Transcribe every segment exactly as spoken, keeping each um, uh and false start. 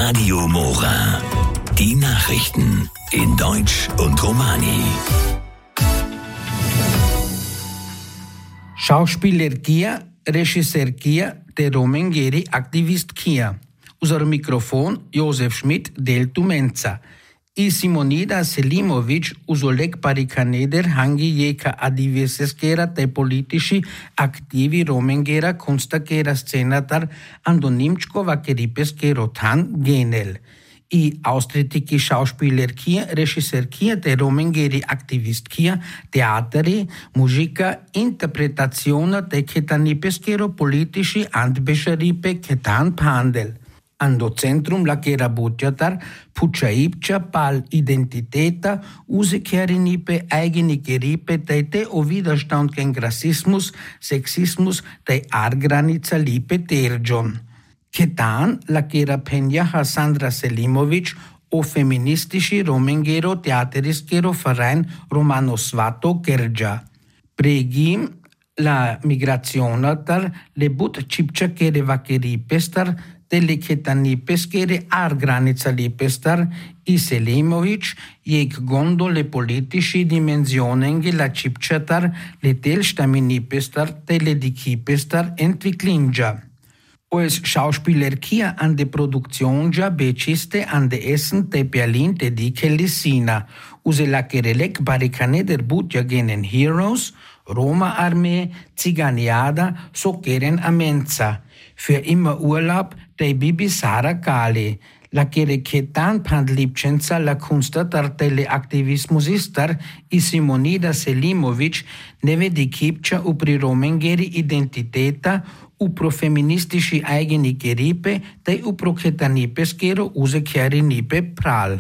Radio Mora. Die Nachrichten in Deutsch und Romani. Schauspieler Kia, Regisseur Kia, der Romengeri Aktivist Kia. Unser Mikrofon Josef Schmidt del Tumenza. I Simonida Selimovic uzolek parikaneder hangi jeka adiveseskera te politici aktivi Romengera kunstakera scenatar andonimčkova keripeskero tan genel. I austritiki Schauspieler Kia, Regisseur Kia, der Romengeri Aktivist Kia, teatri, muzika, interpretazione te ketanipeskero politici andbešaripe ketan pandel. Ando centrum la kera budjatar pučaipča pal identiteta usekerinipe eigene geripe te o Widerstand gegen Rassismus, Sexismus te argranica lipe terjon. Ketan la kera penja Sandra Selimovic o feministici Romengero teateriskero Verein Romano Svato Gerja. Pregim la migrationatar le but čipča kere vakeri pestar Tele ketani peskere ar granica lipestar I Selimovic jek gondo le politici dimensionenge la cipcetar le tel stamini pestar tele dikipestar entwicklingja. Oes Schauspieler Kia an de Produktionja beciste an de Essen te Berlin te dike Lissina. Use la kerelek barikane der budja genen Heroes, Roma Armee, Ziganiada, so keren Amenza. Für immer Urlaub dei Bibi Sara Kali. La kere ketan pandlipcenza la kunstatar tele aktivismusistar I Simonida Selimovic neve di kipča upri Romengeri identiteta upro feministici eigeni geripe te upro ketanipeskero use nipe pral.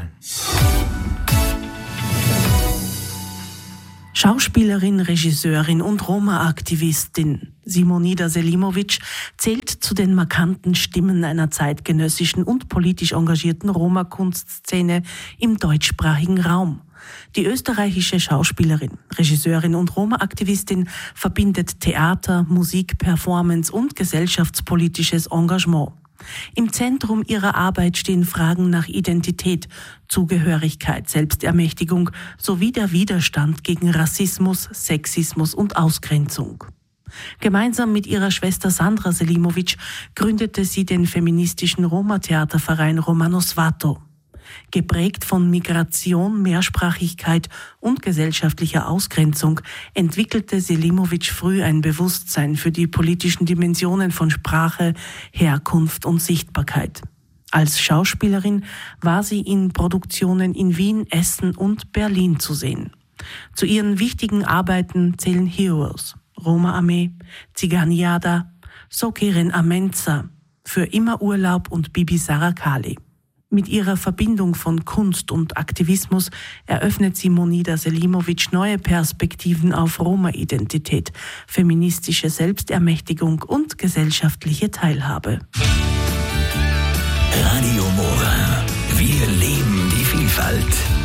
Schauspielerin, Regisseurin und Roma-Aktivistin Simonida Selimovic zählt zu den markanten Stimmen einer zeitgenössischen und politisch engagierten Roma-Kunstszene im deutschsprachigen Raum. Die österreichische Schauspielerin, Regisseurin und Roma-Aktivistin verbindet Theater, Musik, Performance und gesellschaftspolitisches Engagement. Im Zentrum ihrer Arbeit stehen Fragen nach Identität, Zugehörigkeit, Selbstermächtigung sowie der Widerstand gegen Rassismus, Sexismus und Ausgrenzung. Gemeinsam mit ihrer Schwester Sandra Selimovic gründete sie den feministischen Roma-Theaterverein Romano Svato. Geprägt von Migration, Mehrsprachigkeit und gesellschaftlicher Ausgrenzung entwickelte Selimovic früh ein Bewusstsein für die politischen Dimensionen von Sprache, Herkunft und Sichtbarkeit. Als Schauspielerin war sie in Produktionen in Wien, Essen und Berlin zu sehen. Zu ihren wichtigen Arbeiten zählen Heroes, Roma Armee, Ziganiada, So keren Amenza, Für immer Urlaub und Bibi Sara Kali. Mit ihrer Verbindung von Kunst und Aktivismus eröffnet Simonida Selimovic neue Perspektiven auf Roma-Identität, feministische Selbstermächtigung und gesellschaftliche Teilhabe. Radio Mora. Wir leben die Vielfalt.